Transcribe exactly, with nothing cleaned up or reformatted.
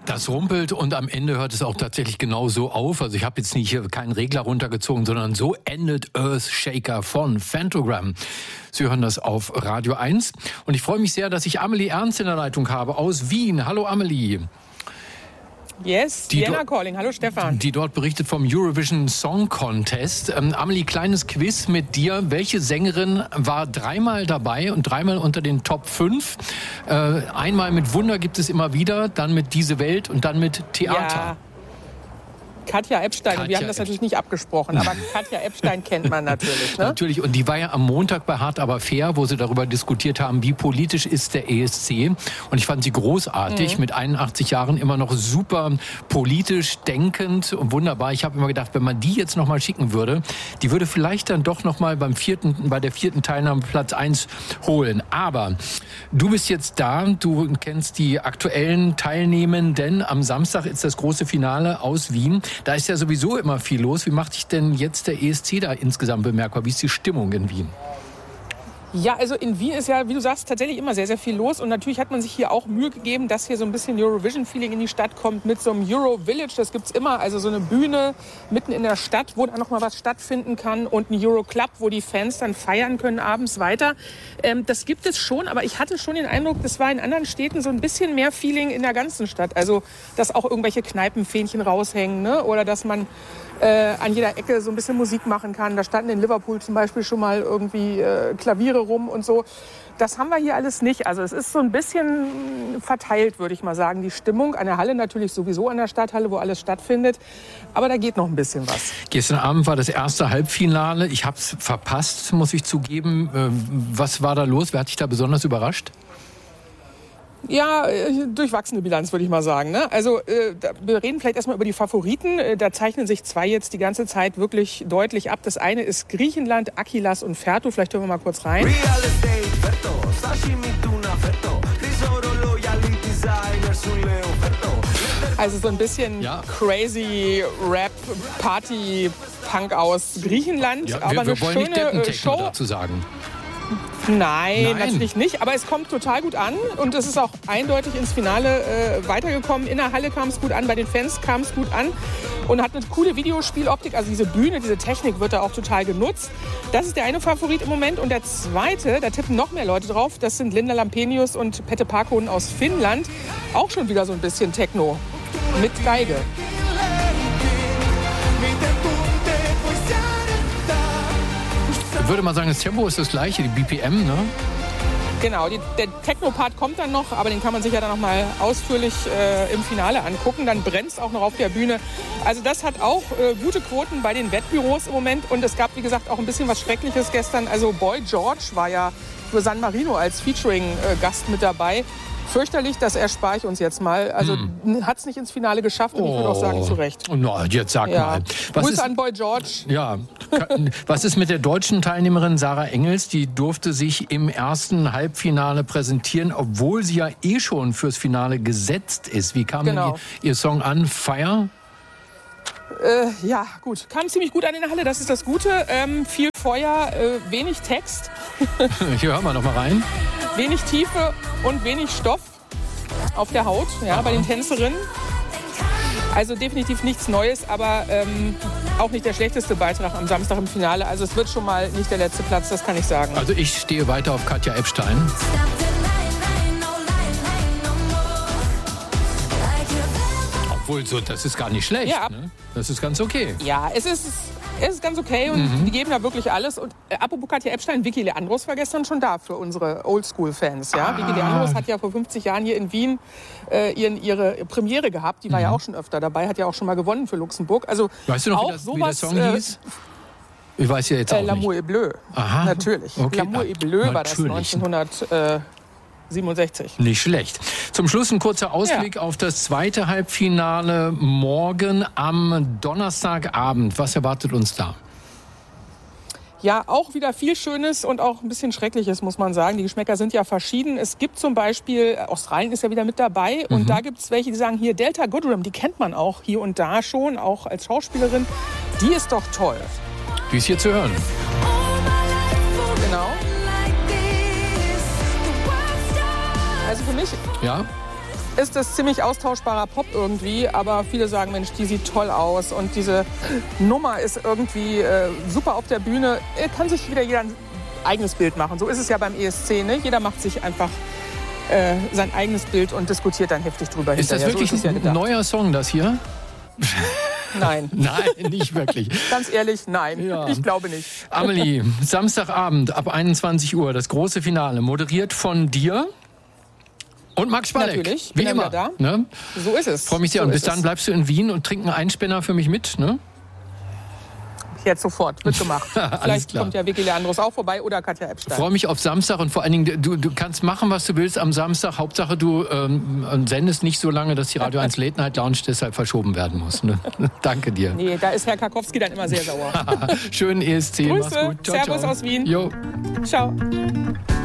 Das rumpelt und am Ende hört es auch tatsächlich genau so auf. Also ich habe jetzt nicht hier keinen Regler runtergezogen, sondern so endet Earthshaker von Phantogram. Sie hören das auf Radio eins. Und ich freue mich sehr, dass ich Amelie Ernst in der Leitung habe aus Wien. Hallo Amelie. Yes, die Vienna Calling. Hallo Stefan. Die dort berichtet vom Eurovision Song Contest. Ähm, Amelie, kleines Quiz mit dir. Welche Sängerin war dreimal dabei und dreimal unter den Top fünf? Äh, einmal mit Wunder gibt es immer wieder, dann mit Diese Welt und dann mit Theater. Ja. Katja Epstein. Katja Wir haben das natürlich nicht abgesprochen, aber Katja Epstein kennt man natürlich. Ne? Natürlich. Und die war ja am Montag bei Hart aber fair, wo sie darüber diskutiert haben, wie politisch ist der E S C. Und ich fand sie großartig, mhm. mit einundachtzig Jahren immer noch super politisch denkend und wunderbar. Ich habe immer gedacht, wenn man die jetzt noch mal schicken würde, die würde vielleicht dann doch noch mal beim vierten, bei der vierten Teilnahme Platz eins holen. Aber du bist jetzt da, du kennst die aktuellen Teilnehmenden. Am Samstag ist das große Finale aus Wien. Da ist ja sowieso immer viel los. Wie macht sich denn jetzt der E S C da insgesamt bemerkbar? Wie ist die Stimmung in Wien? Ja, also in Wien ist ja, wie du sagst, tatsächlich immer sehr, sehr viel los. Und natürlich hat man sich hier auch Mühe gegeben, dass hier so ein bisschen Eurovision-Feeling in die Stadt kommt mit so einem Euro-Village. Das gibt's immer, also so eine Bühne mitten in der Stadt, wo dann noch mal was stattfinden kann. Und ein Euro-Club, wo die Fans dann feiern können abends weiter. Ähm, das gibt es schon, aber ich hatte schon den Eindruck, das war in anderen Städten so ein bisschen mehr Feeling in der ganzen Stadt. Also, dass auch irgendwelche Kneipenfähnchen raushängen, ne? Oder dass man Äh, an jeder Ecke so ein bisschen Musik machen kann. Da standen in Liverpool zum Beispiel schon mal irgendwie äh, Klaviere rum und so. Das haben wir hier alles nicht. Also es ist so ein bisschen verteilt, würde ich mal sagen, die Stimmung. An der Halle natürlich sowieso, an der Stadthalle, wo alles stattfindet. Aber da geht noch ein bisschen was. Gestern Abend war das erste Halbfinale. Ich habe es verpasst, muss ich zugeben. Äh, was war da los? Wer hat dich da besonders überrascht? Ja, durchwachsene Bilanz, würde ich mal sagen. Ne? Also äh, da, wir reden vielleicht erstmal über die Favoriten. Äh, da zeichnen sich zwei jetzt die ganze Zeit wirklich deutlich ab. Das eine ist Griechenland, Akilas und Ferto. Vielleicht hören wir mal kurz rein. Also so ein bisschen ja. crazy Rap, Party, Punk aus Griechenland. Ja, wir, aber wir eine wollen schöne nicht Deppentechno Show dazu sagen. Nein, Nein, natürlich nicht. Aber es kommt total gut an und es ist auch eindeutig ins Finale äh, weitergekommen. In der Halle kam es gut an, bei den Fans kam es gut an und hat eine coole Videospieloptik. Also diese Bühne, diese Technik wird da auch total genutzt. Das ist der eine Favorit im Moment. Und der zweite, da tippen noch mehr Leute drauf, das sind Linda Lampenius und Pette Parkkonen aus Finnland. Auch schon wieder so ein bisschen Techno mit Geige. Ich würde mal sagen, das Tempo ist das gleiche, die B P M, ne? Genau, die, der Techno-Part kommt dann noch, aber den kann man sich ja dann noch mal ausführlich äh, im Finale angucken. Dann brennt es auch noch auf der Bühne. Also das hat auch äh, gute Quoten bei den Wettbüros im Moment. Und es gab, wie gesagt, auch ein bisschen was Schreckliches gestern. Also Boy George war ja für San Marino als Featuring-Gast mit dabei. Fürchterlich, das erspare ich uns jetzt mal. Also hm. hat es nicht ins Finale geschafft und oh. ich würde auch sagen, zu Recht. No, jetzt sag ja. mal. Was Grüße ist, an Boy George. Ja. Was ist mit der deutschen Teilnehmerin Sarah Engels? Die durfte sich im ersten Halbfinale präsentieren, obwohl sie ja eh schon fürs Finale gesetzt ist. Wie kam genau. denn ihr, ihr Song an? Fire? Äh, ja, gut. Kam ziemlich gut an in der Halle, das ist das Gute. Ähm, viel Feuer, äh, wenig Text. Hier hören wir noch mal rein. Wenig Tiefe und wenig Stoff auf der Haut, ja, bei den Tänzerinnen. Also definitiv nichts Neues, aber ähm, auch nicht der schlechteste Beitrag am Samstag im Finale. Also es wird schon mal nicht der letzte Platz, das kann ich sagen. Also ich stehe weiter auf Katja Epstein. Obwohl, so, das ist gar nicht schlecht. Ja. Ne? Das ist ganz okay. Ja, es ist, es ist ganz okay und mhm. die geben da wirklich alles. Und äh, apropos Katja Epstein, Vicky Leandros war gestern schon da für unsere Oldschool-Fans. Ja? Ah. Vicky Leandros hat ja vor fünfzig Jahren hier in Wien äh, ihren, ihre Premiere gehabt. Die war mhm. ja auch schon öfter dabei, hat ja auch schon mal gewonnen für Luxemburg. Also weißt du noch, auch wie, das, sowas, wie der Song äh, hieß? Ich weiß ja jetzt auch äh, L'amour nicht. est bleu. Aha. Natürlich. Okay. L'amour est bleu Natürlich. war das neunzehnhundertsiebenundsechzig. Nicht schlecht. Zum Schluss ein kurzer Ausblick ja. auf das zweite Halbfinale morgen am Donnerstagabend. Was erwartet uns da? Ja, auch wieder viel Schönes und auch ein bisschen Schreckliches, muss man sagen. Die Geschmäcker sind ja verschieden. Es gibt zum Beispiel, Australien ist ja wieder mit dabei. Und mhm. da gibt es welche, die sagen, hier Delta Goodrem, die kennt man auch hier und da schon, auch als Schauspielerin. Die ist doch toll. Die ist hier zu hören. Genau. Also für mich ja? ist es ziemlich austauschbarer Pop irgendwie, aber viele sagen, Mensch, die sieht toll aus und diese Nummer ist irgendwie äh, super auf der Bühne. Äh, kann sich wieder jeder ein eigenes Bild machen. So ist es ja beim E S C, ne? Jeder macht sich einfach äh, sein eigenes Bild und diskutiert dann heftig drüber. Ist das wirklich so ist ein ja neuer Song, das hier? Nein. Nein, nicht wirklich. Ganz ehrlich, nein. Ja. Ich glaube nicht. Amelie, Samstagabend ab einundzwanzig Uhr, das große Finale, moderiert von dir. Und Max Spalleck. Natürlich, wie bin immer. Da. Ne? So ist es. Freue mich sehr. So und bis dann es. bleibst du in Wien und trink einen Einspänner für mich mit, ne? Jetzt sofort, wird gemacht. Vielleicht kommt ja Vicky Leandros auch vorbei oder Katja Epstein. Freue mich auf Samstag und vor allen Dingen, du, du kannst machen, was du willst am Samstag. Hauptsache, du ähm, sendest nicht so lange, dass die Radio eins Late Night Lounge deshalb verschoben werden muss. Ne? Danke dir. Nee, da ist Herr Karkowski dann immer sehr sauer. Schönen E S C, Grüße, mach's gut. Ciao, Servus ciao. aus Wien. Jo. Ciao.